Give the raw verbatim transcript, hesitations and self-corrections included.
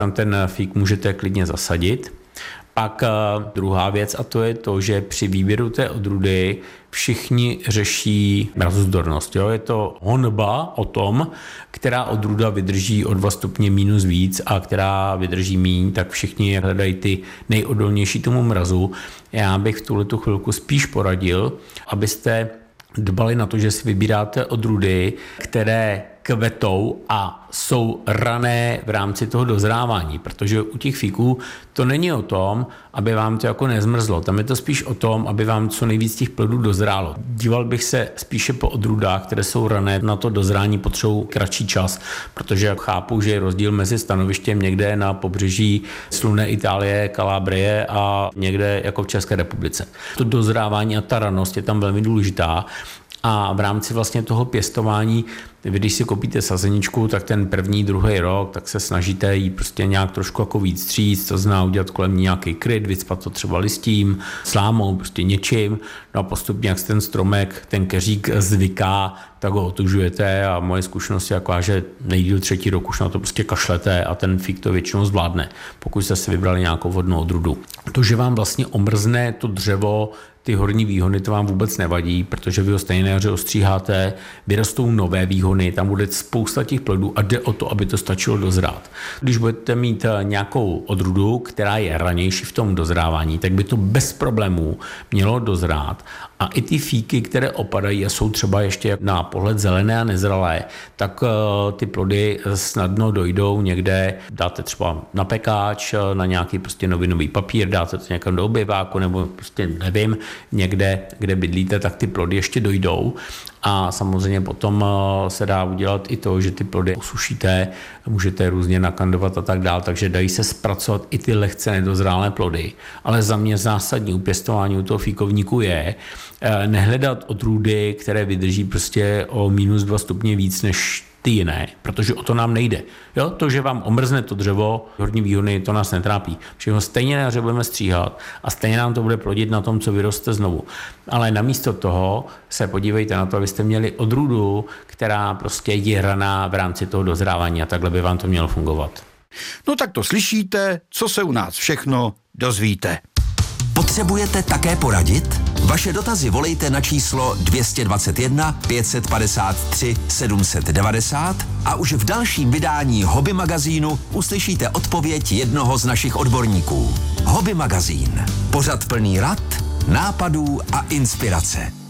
Tam ten fík můžete klidně zasadit. Pak druhá věc, a to je to, že při výběru té odrůdy všichni řeší mrazozdornost. Jo? Je to honba o tom, která odrůda vydrží o dva stupně minus víc a která vydrží míň, tak všichni hledají ty nejodolnější tomu mrazu. Já bych v tuhletu chvilku spíš poradil, abyste dbali na to, že si vybíráte odrůdy, které kvetou a jsou rané v rámci toho dozrávání, protože u těch fíků to není o tom, aby vám to jako nezmrzlo, tam je to spíš o tom, aby vám co nejvíc těch plodů dozrálo. Díval bych se spíše po odrůdách, které jsou rané, na to dozrání potřebují kratší čas, protože jak chápu, že je rozdíl mezi stanovištěm někde na pobřeží slunné Itálie, Kalábrie a někde jako v České republice. To dozrávání a ta ranost je tam velmi důležitá. A v rámci vlastně toho pěstování, vy když si koupíte sazeničku, tak ten první, druhý rok, tak se snažíte jí prostě nějak trošku jako víc stříct, to znamená udělat kolem ní nějaký kryt, vycpat to třeba listím, slámou, prostě něčím. No a postupně, jak se ten stromek, ten keřík zvyká, tak ho otužujete a moje zkušenost je taková, že nejdýl třetí rok už na to prostě kašlete a ten fík to většinou zvládne, pokud jste si vybrali nějakou vhodnou odrůdu. To, že vám vlastně omrzne to dřevo, ty horní výhony, to vám vůbec nevadí, protože vy ho stejně na jaře ostříháte, vyrostou nové výhony, tam bude spousta těch plodů a jde o to, aby to stačilo dozrát. Když budete mít nějakou odrůdu, která je ranější v tom dozrávání, tak by to bez problémů mělo dozrát. A i ty fíky, které opadají a jsou třeba ještě na pohled zelené a nezralé, tak ty plody snadno dojdou někde, dáte třeba na pekáč, na nějaký prostě novinový papír, dáte to někam do oběváku nebo prostě nevím, někde, kde bydlíte, tak ty plody ještě dojdou. A samozřejmě potom se dá udělat i to, že ty plody usušíte, můžete různě nakandovat a tak dál, takže dají se zpracovat i ty lehce nedozrálé plody. Ale za mě zásadní u pěstování u toho fíkovníku je nehledat odrůdy, které vydrží prostě o minus dva stupně víc než ty jiné, protože o to nám nejde. Jo? To, že vám omrzne to dřevo, horní výhony, to nás netrápí. Všechno stejně na jaře budeme stříhat a stejně nám to bude plodit na tom, co vyroste znovu. Ale namísto toho se podívejte na to, abyste měli odrůdu, která prostě je raná v rámci toho dozrávání a takhle by vám to mělo fungovat. No tak to slyšíte, co se u nás všechno dozvíte. Potřebujete také poradit? Vaše dotazy volejte na číslo dvě stě dvacet jedna pět set padesát tři sedm set devadesát a už v dalším vydání Hobby magazínu uslyšíte odpověď jednoho z našich odborníků. Hobby magazín. Pořad plný rad, nápadů a inspirace.